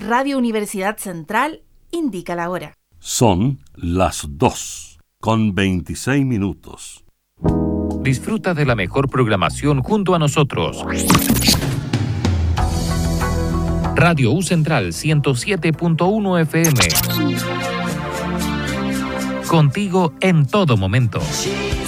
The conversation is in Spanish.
Radio Universidad Central indica la hora. Son las 2:26. Disfruta de la mejor programación junto a nosotros. Radio U Central 107.1 FM. Contigo en todo momento.